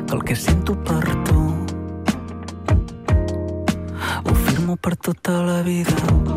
que el que sento per tu ho firmo per tota la vida.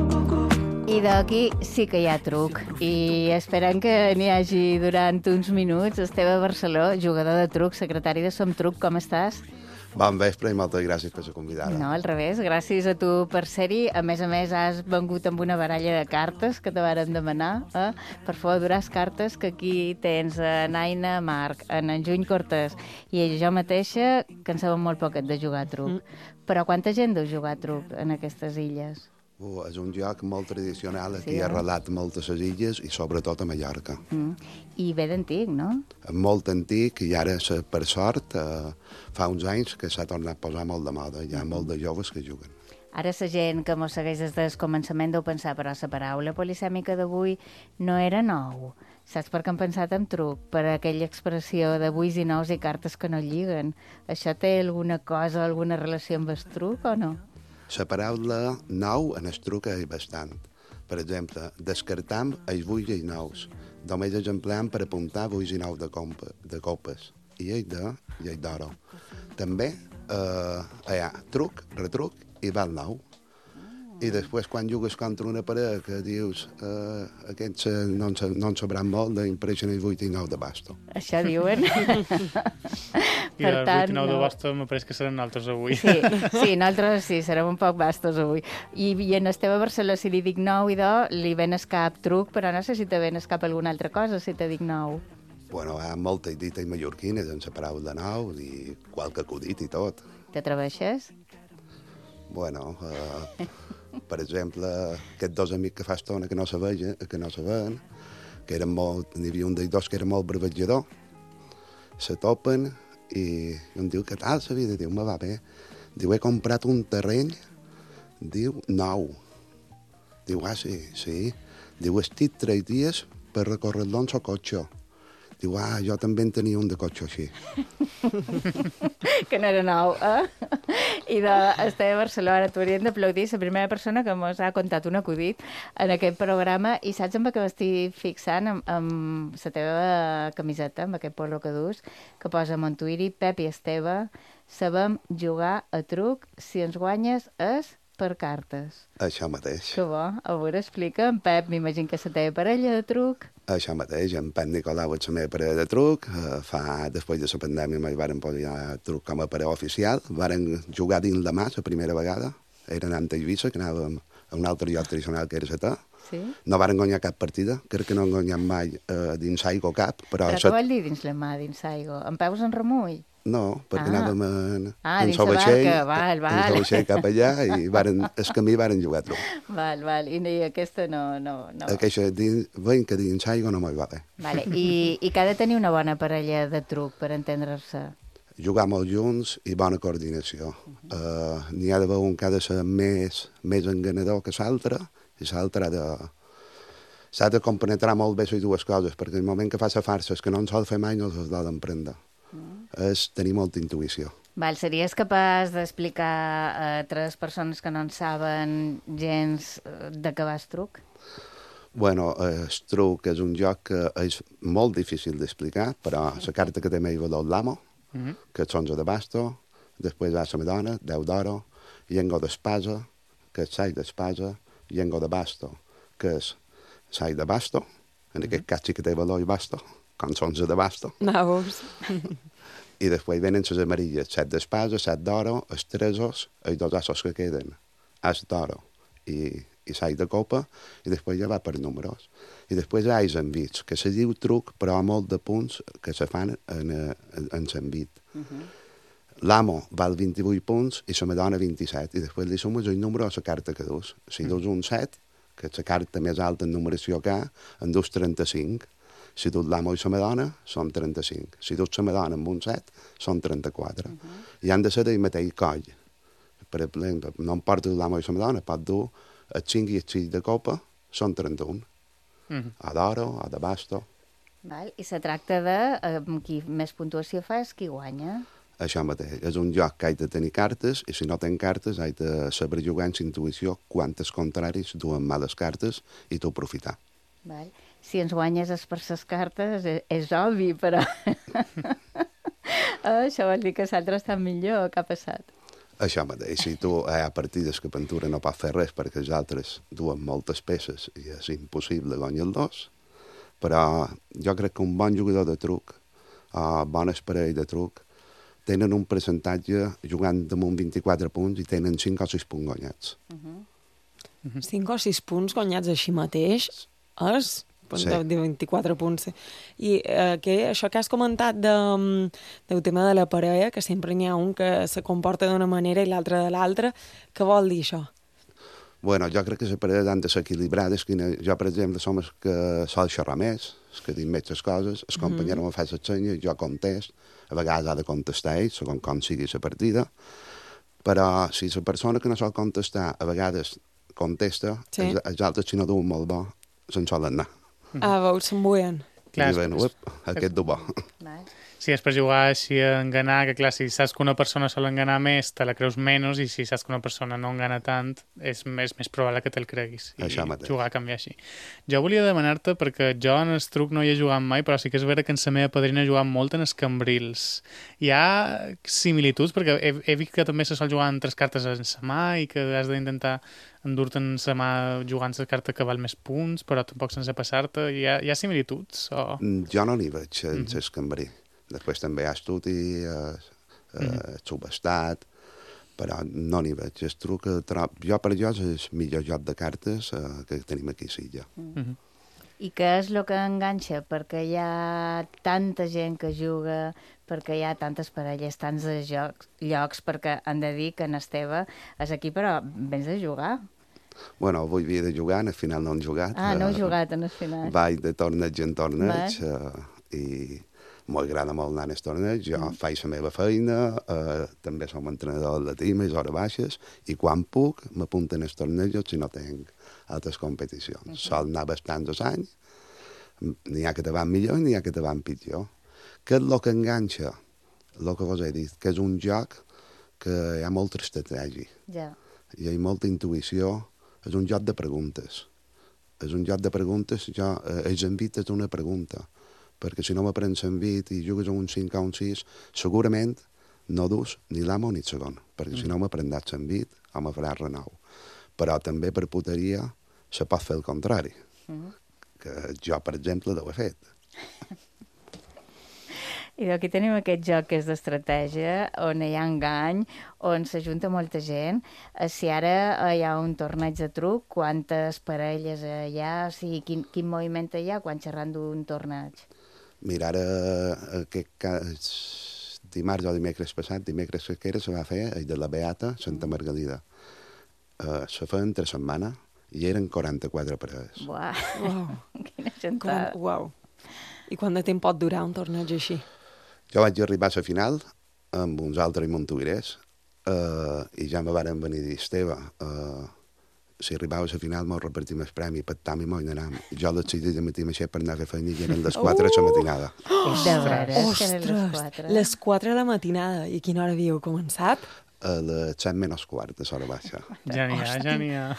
I d'aquí sí que hi ha truc. I esperem que n'hi hagi durant uns minuts. Esteve Barceló, jugador de truc, secretari de Som Truc, com estàs? Bon vespre i moltes gràcies per la convidada. No, al revés, gràcies a tu per ser-hi. A més, has vengut amb una baralla de cartes que te varen demanar. Per favor, duràs cartes, que aquí tens en Aina Marc, en Juny Cortés i jo mateixa, que en sabem molt poquet de jugar a truc. Però quanta gent deu jugar a truc en aquestes illes? És un joc molt tradicional aquí arrelat a moltes les illes i sobretot a Mallorca. I ve d'antic, no? Molt antic i ara, per sort, fa uns anys que s'ha tornat a posar molt de moda. Hi ha molt de joves que juguen. Ara la gent que mos segueix des del començament deu pensar, però la paraula polisèmica d'avui no era nou. Saps per què han pensat en truc? Per aquella expressió de buis i nous i cartes que no lliguen. Això té alguna cosa, alguna relació amb el truc o no? La paraula nou en el truc és bastant. Per exemple, descartam els buis i nous. Només els empleam per apuntar buis i nous de copes. I ells d'oro. També hi ha truc, retruc i val nou. I després, quan jugues contra una parella que dius aquests no en sabran molt, d'impressen els 8 i 9 de basto. Això diuen. I els 8 i 9 de basto m'ha pareix que seran nosaltres avui. Sí, nosaltres sí, serem un poc bastos avui. I en Esteve Barceló, si li dic nou, li ven el cap truc, però no sé si te ven el cap alguna altra cosa, si te dic nou. Bueno, hi ha moltes dites mallorquines en la paraula nou i qualque acudit i tot. T'atreveixes? Bueno, per exemple, aquests dos amics que fa estona que no se veien, que eren molt, n'hi havia un d'ells dos que era molt bravejador, se topen i em diu, què tal la vida? Diu, me va bé. Diu, he comprat un terreny, diu, nou. Diu, sí. Diu, estic 3 dies per recórrer-lo en el cotxe. Diu, jo també en tenia un de cotxe així. Que no era nou, I d'Esteve Barceló, ara t'ho hauríem d'aplaudir, la primera persona que mos ha contat un acudit en aquest programa, i saps amb què m'estic fixant? Amb la teva camiseta, amb aquest polo que dus, que posa Montuiri, Pep i Esteve, sabem jugar a truc, si ens guanyes és per cartes. Això mateix. Que bo. A veure, explica, en Pep, m'imagino que és la teva parella de truc. Això mateix, en Pep Nicolau és la meva parella de truc. Després de la pandèmia mai varen posar truc com a parella oficial. Varen jugar dins la mà la primera vegada. Era anant a Eivissa, que anàvem a un altre lloc tradicional que era Setà. Sí? No varen guanyar cap partida. Crec que no han guanyat mai dins aigua cap. Però què vol dir dins la mà, dins aigua? En peus en remull? No, perquè anàvem en dins la barca, val. En vaixell cap allà i el camí varen jugar truc. Val, i aquesta no. Aquesta, veiem que dins aigua no m'hi va bé. Vale. I que ha de tenir una bona parella de truc per entendre-se? Jugar molt junts i bona coordinació. N'hi ha d'haver un que ha de ser més enganador que l'altre, i l'altre s'ha de compenetrar molt bé les dues coses, perquè el moment que fa la farsa és que no en sol fer mai no se'ls ha d'emprendre. És tenir molta intuïció. Series capaç d'explicar a 3 persones que no en saben gens de què va el truc? Bueno, el truc és un joc que és molt difícil d'explicar, però la carta que té més valor l'amo, que és 11 de basto, després va la medona, 10 d'oro, llengo d'espasa, que és 6 d'espasa, llengo de basto, que és 6 de basto, en aquest cas sí que té valor i basto, com 11 de basto. Naus. I després venen les amarilles, 7 d'espasa, 7 d'oro, els tresos, els 2 assos que queden, as d'oro i 6 de copa, i després ja va per números. I després hi ha els envits, que se diu truc, però hi ha molt de punts que se fan en l'envit. L'amo val 28 punts i la medona 27, i després li sumes el número a la carta que dus. Si dus un 7, que és la carta més alta en numeració que hi ha, en dus 35. Si dus l'amo i la medona, són 35. Si dus la medona amb un 7, són 34. I han de ser del mateix coll. Per exemple, no em portes l'amo i la medona, pot dur el 5 i el 6 de copa, són 31. A d'oro, a de basto. I se tracta de qui més puntuació fa és qui guanya. Això mateix. És un joc que has de tenir cartes, i si no tens cartes has de saber jugar amb intuïció quantes contraris duen males cartes i tu aprofitar. Si ens guanyes és per les cartes, és obvi, però Això vol dir que l'altre està millor, o què ha passat? Això mateix, si tu hi ha partides que Ventura no pot fer res perquè els altres duen moltes peces i és impossible guanyar-los, però jo crec que un bon jugador de truc o bones parelles de truc tenen un percentatge jugant damunt 24 punts i tenen 5 o 6 punts guanyats. 5 o 6 punts guanyats així mateix és... Sí. De 24 punts. I això que has comentat del tema de la parella, que sempre n'hi ha un que se comporta d'una manera i l'altre de l'altra, què vol dir això? Bueno, jo crec que les parelles han de ser equilibrades. Jo, per exemple, som els que sol xerrar més, els que dic més les coses, el company me fa les senyes, jo contest, a vegades ha de contestar ell, segons com sigui la partida, però si la persona que no sol contestar a vegades contesta, sí. Els altres, si no duen molt bo, se'n solen anar. Veus, s'embuien. Clar, I diuen, aquest du bo. Sí, és per jugar així a enganar, que clar, si saps que una persona sol enganar més, te la creus menys, i si saps que una persona no engana tant, és més probable que te'l creguis. I jugar a canviar així. Jo volia demanar-te, perquè jo en el truc no hi he jugat mai, però sí que és vera que en la meva padrina ha jugat molt en els cambrils. Hi ha similituds, perquè he vist que també se sol jugar amb 3 cartes en la mà i que has d'intentar endur-te en la mà jugant la carta que val més punts, però tampoc sense passar-te. Hi ha similituds? O... Jo no n'hi veig en el cambrer. Després també hi ha estudi, subestat, però no n'hi veig. El truc, jo per jo és el millor joc de cartes que tenim aquí a Silla. I què és el que enganxa? Perquè hi ha tanta gent que juga, perquè hi ha tantes parelles, tants llocs, perquè han de dir que en Esteve és aquí, però vens a jugar. Bueno, avui havia de jugar, al final no han jugat. No heu jugat en el final. Vaig de torneig en torneig i m'agrada molt anar als torneigs. Jo faig la meva feina, també som entrenador de team, és hores baixes, i quan puc m'apunten als tornejos si no tinc altres competicions. Sol anar bastants als anys, n'hi ha que te van millor i n'hi ha que te van pitjor. Què és el que enganxa? El que vos he dit, que és un joc que hi ha molta estratègia. Ja. Hi ha molta intuïció, és un joc de preguntes. És un joc de preguntes, els envit és una pregunta, perquè si no m'aprens envit i jugues a un 5 o un 6, segurament no dus ni l'amo ni el segon, perquè si no m'aprendràs envit o me faràs renou. Però també per puteria se pot fer el contrari, que jo, per exemple, ho he fet. I aquí tenim aquest joc que és d'estratègia, on hi ha engany, on s'ajunta molta gent. Si ara hi ha un torneig de truc, quantes parelles hi ha? O sigui, quin moviment hi ha quan xerrant d'un torneig? Mira, ara aquest dimarts o dimecres passat, dimecres que era, se va fer el de la Beata, Santa Margalida. Se feia entre setmana i eren 44 parelles. Uau. Quina gentada. Uau. I quant de temps pot durar un torneig així? Jo vaig arribar a la final amb uns altres montuirers i ja me varen venir a dir, Esteve, si arribava a la final m'ho repartim el premi, pactam i m'ho anàrem. Jo a les 6 de matí m'aixec per anar a fer feina i eren les 4 de la matinada. De veres, que eren les 4. Les 4 de la matinada. I a quina hora havíeu començat? A les 7 menys quart, de l'hora baixa. Ja n'hi ha.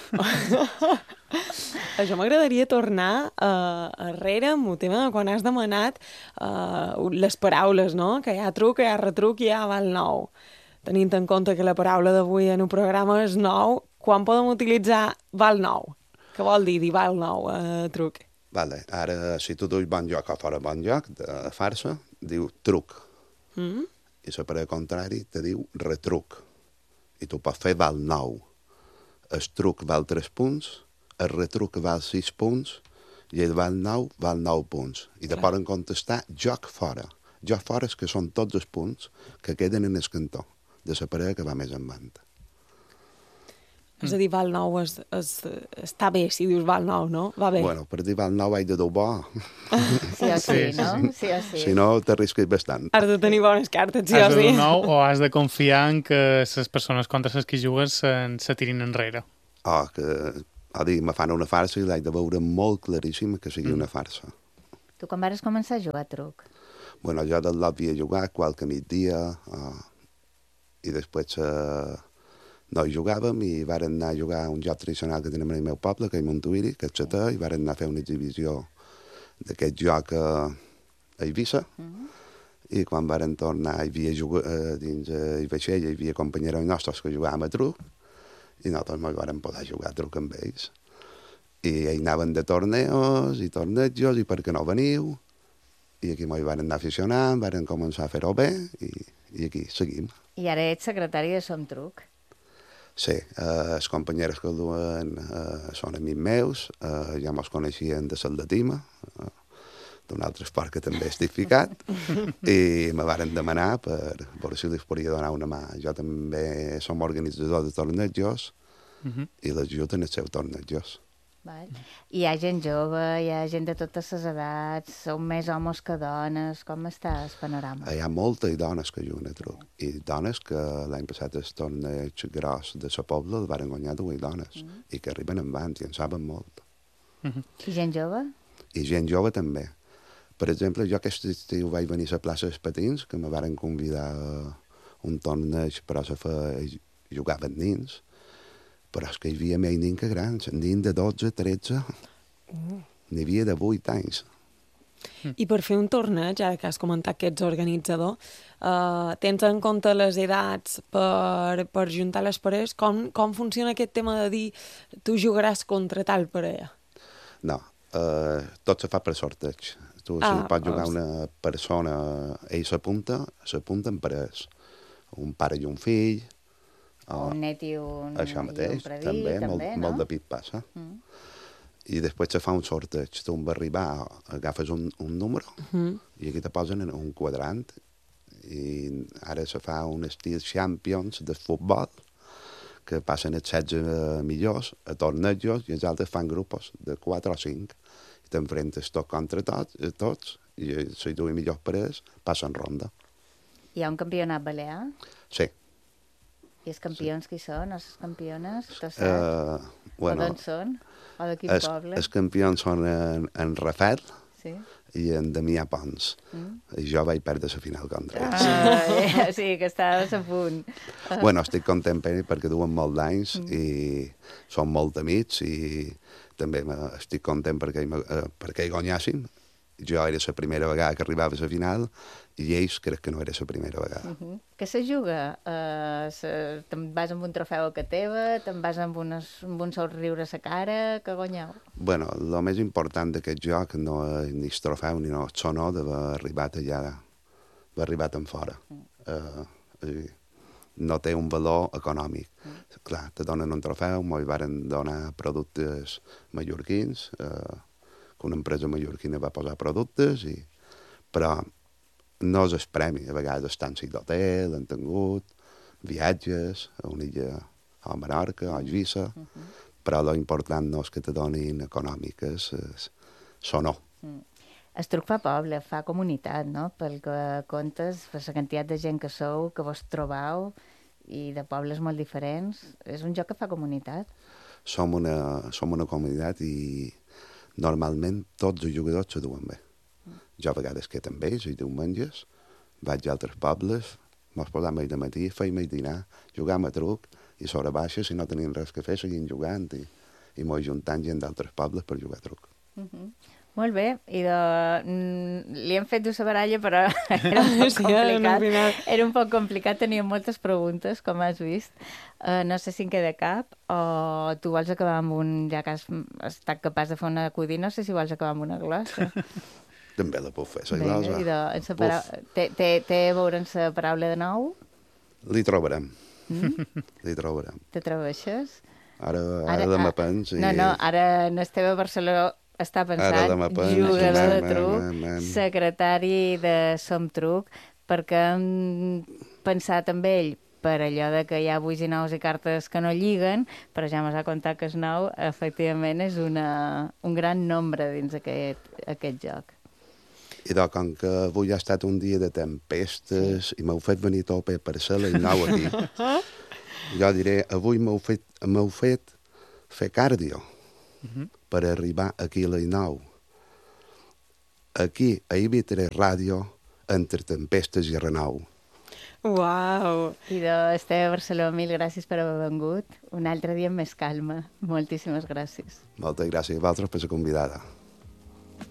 Això m'agradaria tornar arrere amb el tema de quan has demanat les paraules, no? Que hi ha truc, hi ha retruc i hi ha val nou. Tenint en compte que la paraula d'avui en el programa és nou, quan podem utilitzar val nou? Què vol dir val nou, truc? Vale. Ara, si tu dius bon joc o fora bon joc, de farsa, diu truc. I la parella contrari te diu retruc. I tu pots fer val nou. El truc val 3 punts, el retruc val 6 punts, i el val 9 punts. I te poden contestar joc fora. Joc fora és que són tots els punts que queden en el cantó de la parella que va més endavant. És a dir, val nou està bé si dius val nou, no? Va bé. Bueno, per dir val nou haig de dur bo. Sí o sí, no? Sí o sí. Si no, t'arrisques bastant. Has de tenir bones cartes, sí o sí. Has de dur nou o has de confiar en que les persones contra les que jugues se tirin enrere. Me fan una farsa i l'haig de veure molt claríssim que sigui una farsa. Tu quan vas començar a jugar a truc? Bueno, jo del lot havia jugat qualque migdia i després no hi jugàvem i varen anar a jugar a un joc tradicional que tenim al meu poble, que és Montuïri, que és Xatà, i varen anar a fer una exhibició d'aquest joc a Eivissa i quan varen tornar hi havia dins el vaixell hi havia companyeros nostres que jugàvem a truc i nosaltres ens vàrem poder jugar a truc amb ells. I ells anaven de tornejos i tornejos i per què no veniu? I aquí ens varen anar aficionant, varen començar a fer-ho bé i aquí seguim. I ara ets secretari de Som Truc. Sí, els companyeros que el duen són amics meus, ja mos coneixien de l'atletisme, d'un altre esport que també estic ficat, i me varen demanar per veure si els podia donar una mà. Jo també som organitzador de tornejos i l'ajut en els seus tornejos. Val. Hi ha gent jove, hi ha gent de totes les edats, són més homes que dones, com està el panorama? Hi ha moltes dones que juguen a truc, i dones que l'any passat el torneig gros de la Pobla el van guanyar 2 dones, i que arriben en abans i en saben molt. I gent jove? I gent jove també. Per exemple, jo aquest estiu vaig venir a la plaça dels Patins, que me varen convidar a un torneig, però jugaven nins, però és que hi havia més nins que grans, nins de 12, 13, n'hi havia de 8 anys. I per fer un torneig, ara que has comentat que ets organitzador, tens en compte les edats per juntar les parelles? Com funciona aquest tema de dir tu jugaràs contra tal parella? No, tot se fa per sorteig. Tu si pots jugar una persona, ell s'apunten parelles. Un pare i un fill, un net i un això mateix, predí, també, no? molt de pit passa. I després se fa un sorteig. Tu va arribar, agafes un número i aquí te posen en un quadrant i ara se fa un estil Champions de futbol que passen els 16 millors a tornejos i els altres fan grupos de 4 o 5 i t'enfrentes tot contra tots i si tu i millors parells passen ronda. Hi ha un campionat balear? Sí. I els campions qui són? Les campiones? O d'on són? O de quin poble? Els campions són en Rafael i en Damià Pons. I jo vaig perdre la final contra ells. Sí, que estaves a punt. Bueno, estic content perquè duen molt d'anys i són molt amics i també estic content perquè ells guanyassin. Jo era la primera vegada que arribava a la final i ells crec que no era la primera vegada. Què se juga? Te'n vas amb un trofeu a que teva? Te'n vas amb un sol riure a la cara? Que guanyeu? Bueno, el més important d'aquest joc no és ni el trofeu ni el sonor d'haver arribat allà, d'haver arribat en fora. No té un valor econòmic. Clar, te donen un trofeu, ens varen donar productes mallorquins, que una empresa mallorquina va posar productes, però no és el premi. A vegades estances d'hotel, han tingut viatges a una illa a Menorca o a Eivissa, però l'important no és que te donin econòmiques, són no. El truc fa poble, fa comunitat, no? Pel que comptes, per la quantitat de gent que sou, que vos trobau, i de pobles molt diferents. És un joc que fa comunitat. Som una comunitat i normalment tots els jugadors se duen bé. Jo a vegades que també, els diumenges, vaig a altres pobles, mos posam de matí, feim el dinar, jugam a truc, i sobre baixa, si no tenim res que fer, seguim jugant, i mos juntant gent d'altres pobles per jugar a truc. Molt bé, i li hem fet d'usa baralla, però era un poc complicat. Era un poc complicat, tenia moltes preguntes, com has vist. No sé si en queda cap, o tu vols acabar amb un, ja que has estat capaç de fer una acudit, no sé si vols acabar amb una glossa. També la puc fer, la glossa. Té a veure amb la paraula de nou? Li trobarem. Li trobarem. T'atreveixes? Ara demà pens. No, ara en Esteve Barceló està pensant, jugador de truc, secretari de Som Truc, perquè hem pensat amb ell per allò de que hi ha 8 i 9 i cartes que no lliguen, però ja m'has contat que el 9 efectivament és un gran nombre dins aquest joc. I com que avui ha estat un dia de tempestes i m'heu fet venir tot per ser i nou aquí, jo diré, avui m'heu fet fer cardio per arribar aquí a l'I9. Aquí, a IB3 Ràdio, entre tempestes i renou. Uau! I Esteve Barceló, mil gràcies per haver vengut. Un altre dia amb més calma. Moltíssimes gràcies. Moltes gràcies a vosaltres per la convidada.